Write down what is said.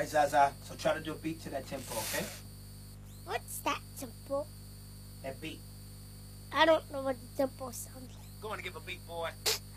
Alright, Zaza. So try to do a beat to that tempo, okay? What's that tempo? That beat. I don't know what the tempo sounds like. Go on and give a beat, boy.